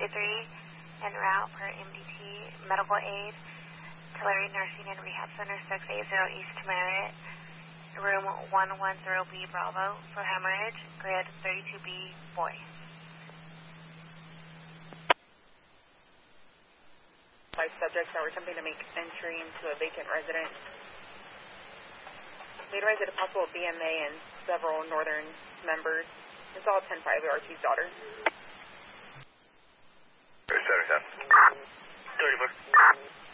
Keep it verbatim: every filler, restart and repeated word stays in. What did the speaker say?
three en route for M D T medical aid, Tulare Nursing and Rehab Center, six eighty East Merritt, room one ten B Bravo for hemorrhage, grid thirty-two B boy. Five subjects are attempting to make entry into a vacant residence. They advise that a possible B M A and several northern members. It's all ten five, R T's daughter. seven ten. thirty-four.